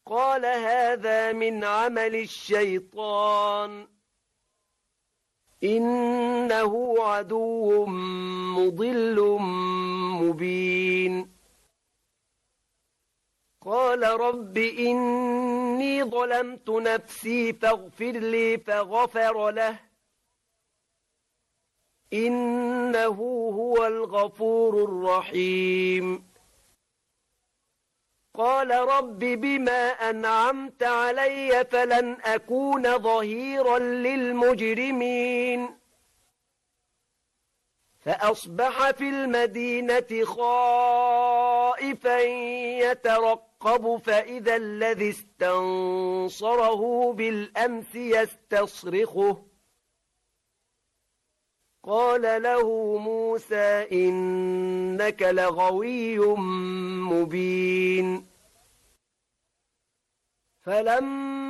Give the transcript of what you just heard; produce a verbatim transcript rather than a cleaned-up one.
قال هذا من عمل الشيطان إنه عدو مضل مبين قال رب إني ظلمت نفسي فاغفر لي فغفر له إنه هو الغفور الرحيم قال رب بما أنعمت علي فلن أكون ظهيرا للمجرمين فأصبح في المدينة خائفا يترقب فإذا الذي استنصره بالأمس يستصرخه قال له موسى إنك لغوي مبين فلما